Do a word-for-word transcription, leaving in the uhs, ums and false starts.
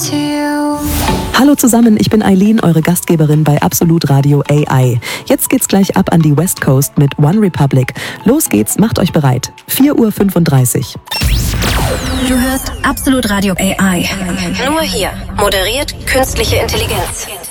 Hallo zusammen, ich bin Eileen, eure Gastgeberin bei Absolut Radio A I. Jetzt geht's gleich ab an die West Coast mit One Republic. Los geht's, macht euch bereit. vier Uhr fünfunddreißig. Du hörst Absolut Radio A I. Nur hier. Moderiert künstliche Intelligenz.